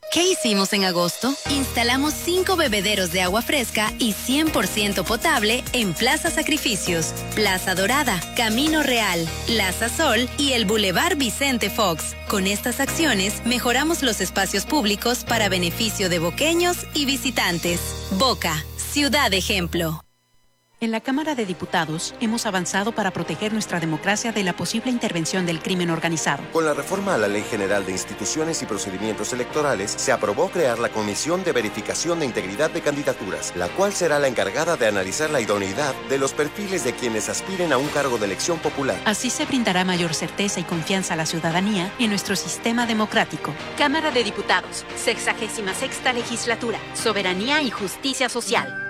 ¿Qué hicimos en agosto? Instalamos 5 bebederos de agua fresca y 100% potable en Plaza Sacrificios, Plaza Dorada, Camino Real, Plaza Sol y el Boulevard Vicente Fox. Con estas acciones, mejoramos los espacios públicos para beneficio de boqueños y visitantes. Boca, ciudad ejemplo. En la Cámara de Diputados hemos avanzado para proteger nuestra democracia de la posible intervención del crimen organizado. Con la reforma a la Ley General de Instituciones y Procedimientos Electorales, se aprobó crear la Comisión de Verificación de Integridad de Candidaturas, la cual será la encargada de analizar la idoneidad de los perfiles de quienes aspiren a un cargo de elección popular. Así se brindará mayor certeza y confianza a la ciudadanía en nuestro sistema democrático. Cámara de Diputados, 66ª Legislatura, Soberanía y Justicia Social.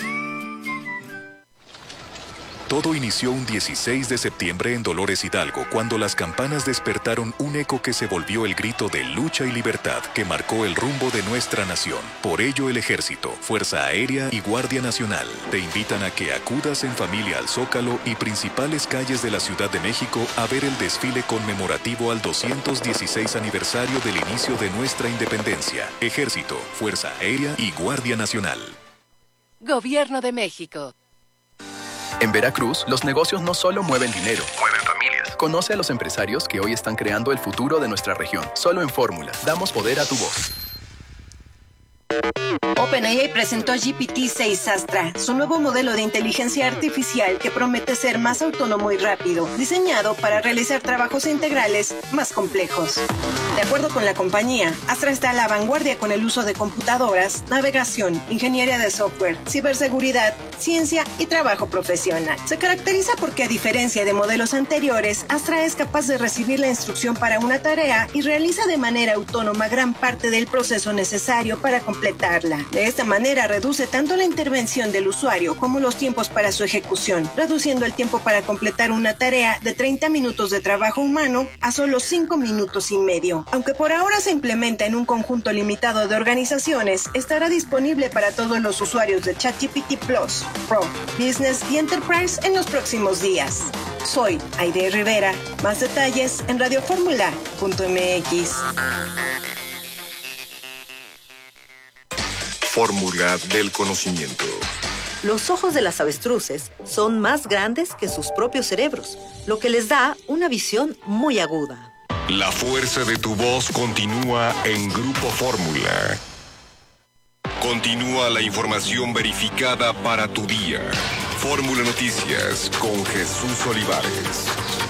Todo inició un 16 de septiembre en Dolores Hidalgo, cuando las campanas despertaron un eco que se volvió el grito de lucha y libertad que marcó el rumbo de nuestra nación. Por ello, el Ejército, Fuerza Aérea y Guardia Nacional te invitan a que acudas en familia al Zócalo y principales calles de la Ciudad de México a ver el desfile conmemorativo al 216 aniversario del inicio de nuestra independencia. Ejército, Fuerza Aérea y Guardia Nacional. Gobierno de México. En Veracruz, los negocios no solo mueven dinero, mueven familias. Conoce a los empresarios que hoy están creando el futuro de nuestra región. Solo en Fórmula, damos poder a tu voz. OpenAI presentó GPT-6 Astra, su nuevo modelo de inteligencia artificial que promete ser más autónomo y rápido, diseñado para realizar trabajos integrales más complejos. De acuerdo con la compañía, Astra está a la vanguardia con el uso de computadoras, navegación, ingeniería de software, ciberseguridad, ciencia y trabajo profesional. Se caracteriza porque, a diferencia de modelos anteriores, Astra es capaz de recibir la instrucción para una tarea y realiza de manera autónoma gran parte del proceso necesario para completarla. De esta manera reduce tanto la intervención del usuario como los tiempos para su ejecución, reduciendo el tiempo para completar una tarea de 30 minutos de trabajo humano a solo 5 minutos y medio. Aunque por ahora se implementa en un conjunto limitado de organizaciones, estará disponible para todos los usuarios de ChatGPT Plus, Pro, Business y Enterprise en los próximos días. Soy Aide Rivera. Más detalles en radioformula.mx. Fórmula del conocimiento. Los ojos de las avestruces son más grandes que sus propios cerebros, lo que les da una visión muy aguda. La fuerza de tu voz continúa en Grupo Fórmula. Continúa la información verificada para tu día. Fórmula Noticias con Jesús Olivares.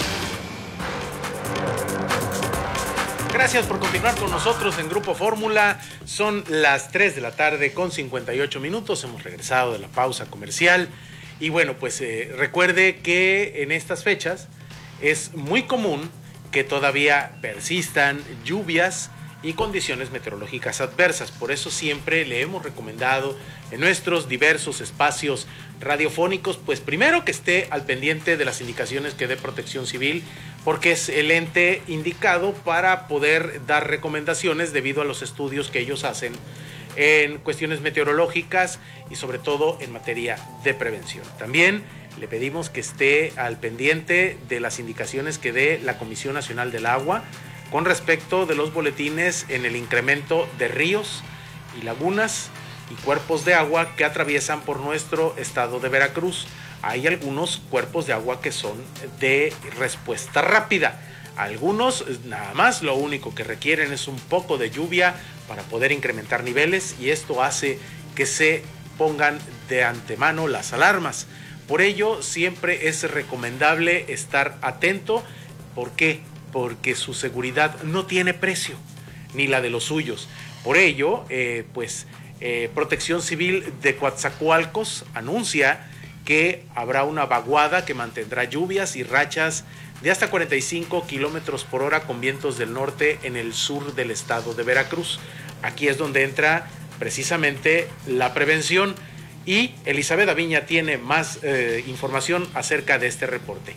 Gracias por continuar con nosotros en Grupo Fórmula. Son las 3 de la tarde con 58 minutos. Hemos regresado de la pausa comercial. Y bueno, pues recuerde que en estas fechas es muy común que todavía persistan lluvias y condiciones meteorológicas adversas. Por eso siempre le hemos recomendado en nuestros diversos espacios radiofónicos, pues primero que esté al pendiente de las indicaciones que dé Protección Civil, porque es el ente indicado para poder dar recomendaciones debido a los estudios que ellos hacen en cuestiones meteorológicas y sobre todo en materia de prevención. También le pedimos que esté al pendiente de las indicaciones que dé la Comisión Nacional del Agua con respecto de los boletines en el incremento de ríos y lagunas y cuerpos de agua que atraviesan por nuestro estado de Veracruz. Hay algunos cuerpos de agua que son de respuesta rápida. Algunos nada más lo único que requieren es un poco de lluvia para poder incrementar niveles y esto hace que se pongan de antemano las alarmas. Por ello siempre es recomendable estar atento. ¿Por qué? Porque su seguridad no tiene precio, ni la de los suyos. Por ello, Protección Civil de Coatzacoalcos anuncia que habrá una vaguada que mantendrá lluvias y rachas de hasta 45 kilómetros por hora con vientos del norte en el sur del estado de Veracruz. Aquí es donde entra precisamente la prevención y Elizabeth Aviña tiene más información acerca de este reporte.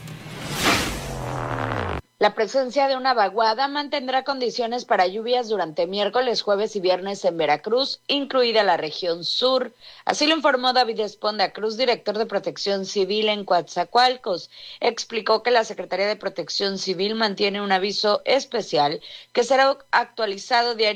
La presencia de una vaguada mantendrá condiciones para lluvias durante miércoles, jueves y viernes en Veracruz, incluida la región sur. Así lo informó David Esponda Cruz, director de Protección Civil en Coatzacoalcos. Explicó que la Secretaría de Protección Civil mantiene un aviso especial que será actualizado diariamente